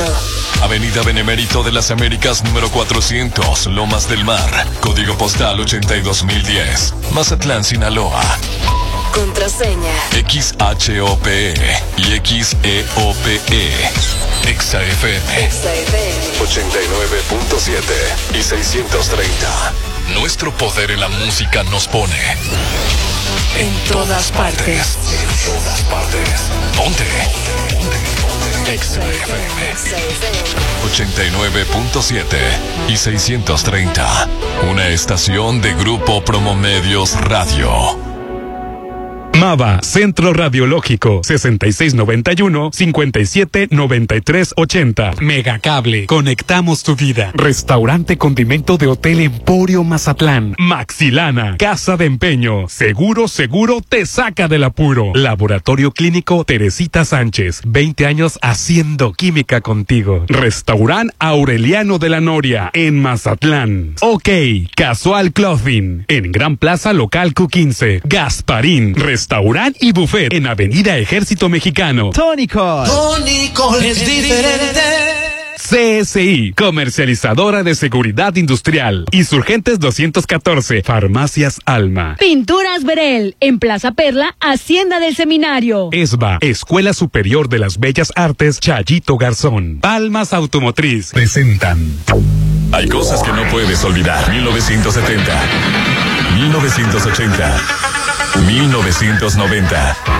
Guanajuato. Avenida Benemérito de las Américas número 400, Lomas del Mar. Código postal 82010. Mazatlán, Sinaloa. Contraseña XHOPE y XEOPE. XFM 89.7 y 630. Nuestro poder en la música nos pone en todas partes. En todas partes. Ponte. XFM 89.7 y 630. Una estación de Grupo Promomedios Radio. MAVA, Centro Radiológico, 6691-579380. Megacable, conectamos tu vida. Restaurante Condimento de Hotel Emporio Mazatlán. Maxilana, Casa de Empeño. Seguro te saca del apuro. Laboratorio Clínico Teresita Sánchez, 20 años haciendo química contigo. Restaurant Aureliano de la Noria, en Mazatlán. OK, Casual Clothing, en Gran Plaza Local Q15. Gasparín, Restaurant y Buffet en Avenida Ejército Mexicano. Tónico es diferente. CSI, comercializadora de seguridad industrial. Insurgentes 214, Farmacias Alma. Pinturas Verel, en Plaza Perla, Hacienda del Seminario. ESBA, Escuela Superior de las Bellas Artes, Chayito Garzón. Palmas Automotriz presentan. Hay cosas que no puedes olvidar. 1970, 1980, 1990.